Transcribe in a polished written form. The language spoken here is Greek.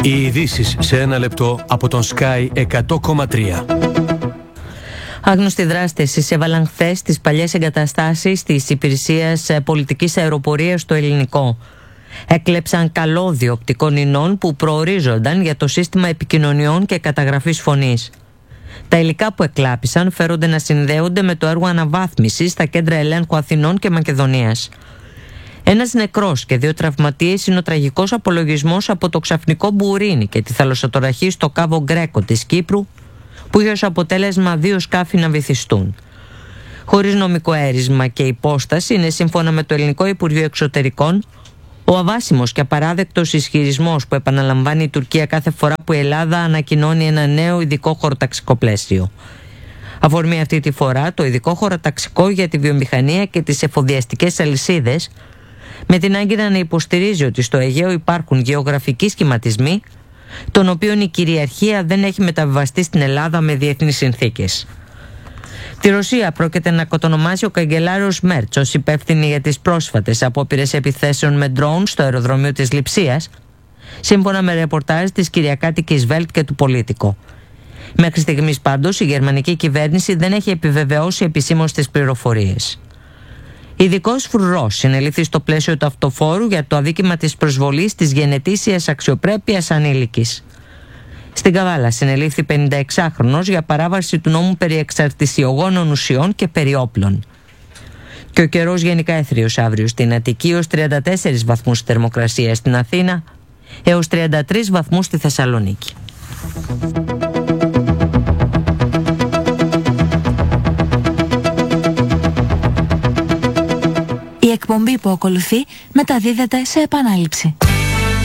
Οι ειδήσεις σε ένα λεπτό από τον Sky 100,3. Άγνωστοι δράστες εισέβαλαν χθες στις παλιές εγκαταστάσεις της Υπηρεσίας Πολιτικής Αεροπορίας στο Ελληνικό. Έκλεψαν καλώδιο οπτικών ινών που προορίζονταν για το σύστημα επικοινωνιών και καταγραφής φωνής. Τα υλικά που εκλάπησαν φέρονται να συνδέονται με το έργο αναβάθμισης στα κέντρα ελέγχου Αθηνών και Μακεδονίας. Ένας νεκρός και 2 τραυματίες είναι ο τραγικός απολογισμός από το ξαφνικό μπουρίνι και τη θαλασσοτοραχή στο Κάβο Γκρέκο της Κύπρου, που είχε ως αποτέλεσμα 2 σκάφη να βυθιστούν. Χωρίς νομικό έρισμα και υπόσταση, είναι σύμφωνα με το Ελληνικό Υπουργείο Εξωτερικών ο αβάσιμος και απαράδεκτος ισχυρισμός που επαναλαμβάνει η Τουρκία κάθε φορά που η Ελλάδα ανακοινώνει ένα νέο ειδικό χωροταξικό πλαίσιο. Αφορμή αυτή τη φορά το ειδικό χωροταξικό για τη βιομηχανία και τις εφοδιαστικές αλυσίδες, με την άγκυρα να υποστηρίζει ότι στο Αιγαίο υπάρχουν γεωγραφικοί σχηματισμοί, των οποίων η κυριαρχία δεν έχει μεταβιβαστεί στην Ελλάδα με διεθνείς συνθήκες. Τη Ρωσία πρόκειται να κατονομάσει ο καγκελάριος Μέρτς ως υπεύθυνη για τις πρόσφατες απόπειρες επιθέσεων με ντρόουν στο αεροδρόμιο της Λειψίας, σύμφωνα με ρεπορτάζ της Κυριακάτικης Βέλτ και του Πολίτικο. Μέχρι στιγμής πάντως η γερμανική κυβέρνηση δεν έχει επιβεβαιώσει επισήμως τις πληροφορίες. Ειδικός φρουρός συνελήφθη στο πλαίσιο του αυτοφόρου για το αδίκημα της προσβολής της γενετήσιας αξιοπρέπειας ανήλικης. Στην Καβάλα συνελήφθη 56χρονος για παράβαση του νόμου περί εξαρτησιογόνων ουσιών και περί όπλων. Και ο καιρός γενικά έθριος αύριο στην Αττική, ως 34 βαθμούς θερμοκρασία στην Αθήνα, έως 33 βαθμούς στη Θεσσαλονίκη. Η εκπομπή που ακολουθεί μεταδίδεται σε επανάληψη.